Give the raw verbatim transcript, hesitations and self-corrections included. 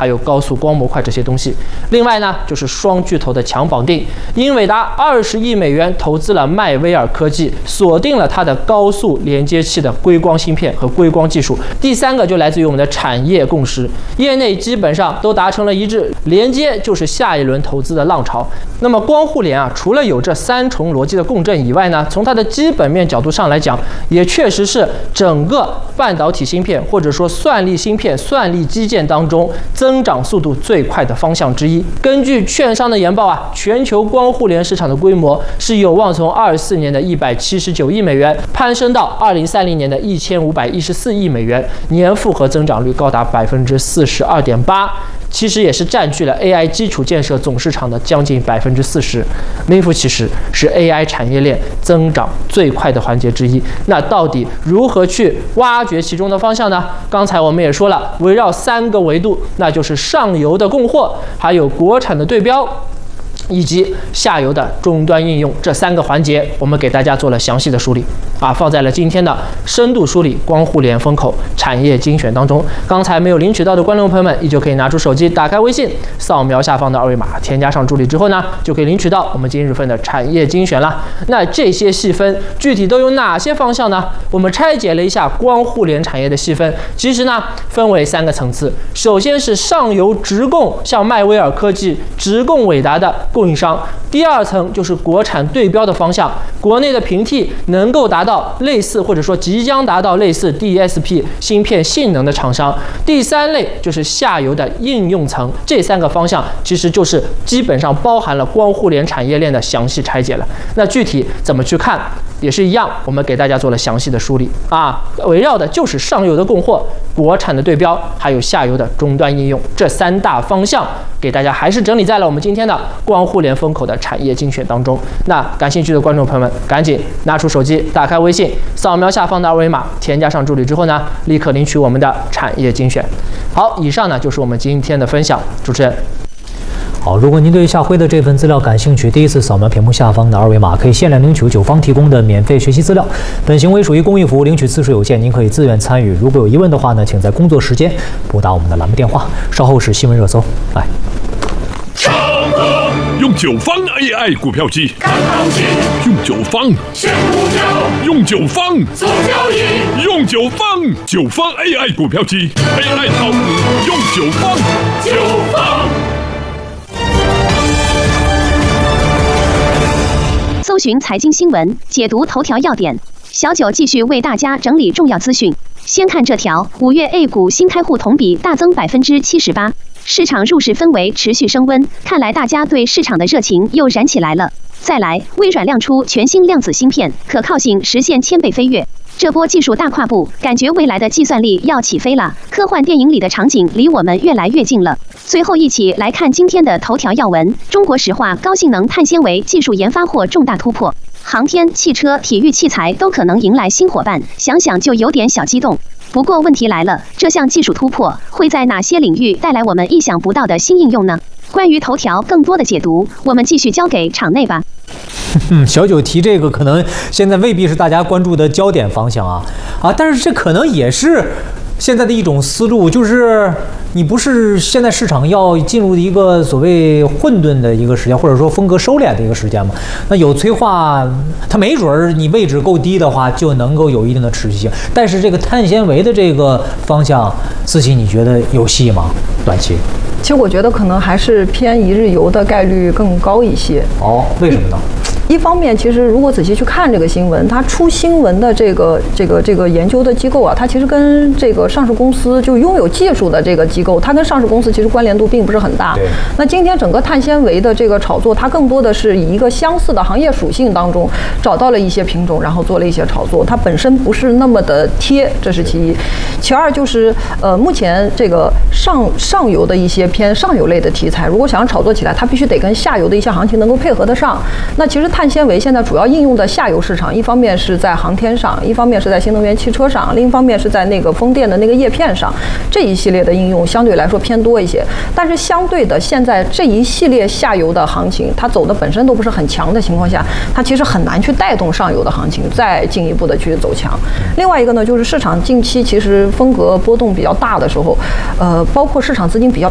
还有高速光模块这些东西。另外呢，就是双巨头的强绑定，英伟达二十亿美元投资了迈威尔科技，锁定了它的高速连接器的硅光芯片和硅光技术。第三个就来自于我们的产业共识，业内基本上都达成了一致，连接就是下一轮投资的浪潮。那么光互联啊，除了有这三重逻辑的共振以外呢，从它的基本面角度上来讲，也确实是整个半导体芯片或者说算力芯片、算力基建当中增长速度最快的方向之一。根据券商的研报啊，全球光互联市场的规模是有望从二四年的一百七十九亿美元攀升到二零三零年的一千五百一十四亿美元，年复合增长率高达百分之四十二点八。其实也是占据了 A I 基础建设总市场的将近百分之四十，名副其实是 A I 产业链增长最快的环节之一。那到底如何去挖掘其中的方向呢？刚才我们也说了，围绕三个维度，那就是上游的供货，还有国产的对标，以及下游的终端应用，这三个环节我们给大家做了详细的梳理啊，放在了今天的深度梳理光互联风口产业精选当中。刚才没有领取到的观众朋友们，依旧可以拿出手机，打开微信，扫描下方的二维码，添加上助理之后呢，就可以领取到我们今日份的产业精选了。那这些细分具体都有哪些方向呢？我们拆解了一下光互联产业的细分，其实呢分为三个层次。首先是上游直供，像迈威尔科技直供伟达的供应商。第二层就是国产对标的方向，国内的平替能够达到类似或者说即将达到类似 D S P 芯片性能的厂商。第三类就是下游的应用层，这三个方向其实就是基本上包含了光互联产业链的详细拆解了。那具体怎么去看也是一样，我们给大家做了详细的梳理啊，围绕的就是上游的供货、国产的对标，还有下游的终端应用这三大方向，给大家还是整理在了我们今天的光互联风口的产业精选当中。那感兴趣的观众朋友们，赶紧拿出手机，打开微信，扫描下方的二维码，添加上助理之后呢，立刻领取我们的产业精选。好，以上呢就是我们今天的分享，主持人。 好，如果您对夏辉的这份资料感兴趣，第一次扫描屏幕下方的二维码，可以限量领取九方提供的免费学习资料。本行为属于公益服务，领取次数有限，您可以自愿参与。如果有疑问的话呢，请在工作时间拨打我们的栏目电话。稍后是新闻热搜，来。 用九方 A I 股票机，看行情；用九方选股票，用九方做交易；用九方九方 A I 股票机 ，A I 炒股用九方，九方。 搜寻财经新闻，解读头条要点。小九继续为大家整理重要资讯。先看这条：五月 A 股新开户同比大增百分之七十八，市场入市氛围持续升温，看来大家对市场的热情又燃起来了。再来，微软亮出全新量子芯片，可靠性实现千倍飞跃。这波技术大跨步，感觉未来的计算力要起飞了。科幻电影里的场景离我们越来越近了。最后一起来看今天的头条要闻：中国石化高性能碳纤维技术研发获重大突破，航天、汽车、体育器材都可能迎来新伙伴，想想就有点小激动。不过问题来了，这项技术突破会在哪些领域带来我们意想不到的新应用呢？关于头条更多的解读，我们继续交给场内吧。 嗯，小九提这个可能现在未必是大家关注的焦点方向啊啊，但是这可能也是现在的一种思路，就是你不是现在市场要进入一个所谓混沌的一个时间，或者说风格收敛的一个时间嘛？那有催化，它没准儿你位置够低的话，就能够有一定的持续性。但是这个碳纤维的这个方向，思琪你觉得有戏吗？短期？ 其实我觉得可能还是偏一日游的概率更高一些。 哦，为什么呢？ 一方面，其实如果仔细去看这个新闻，它出新闻的这个这个这个研究的机构啊，它其实跟这个上市公司就拥有技术的这个机构，它跟上市公司其实关联度并不是很大。那今天整个碳纤维的这个炒作，它更多的是以一个相似的行业属性当中找到了一些品种，然后做了一些炒作，它本身不是那么的贴，这是其一。其二就是呃，目前这个上上游的一些偏上游类的题材，如果想要炒作起来，它必须得跟下游的一些行情能够配合得上。那其实碳纤维现在主要应用的下游市场，一方面是在航天上，一方面是在新能源汽车上，另一方面是在那个风电的那个叶片上，这一系列的应用相对来说偏多一些。但是相对的，现在这一系列下游的行情，它走的本身都不是很强的情况下，它其实很难去带动上游的行情再进一步的去走强。另外一个呢，就是市场近期其实风格波动比较大的时候，呃，包括市场资金比较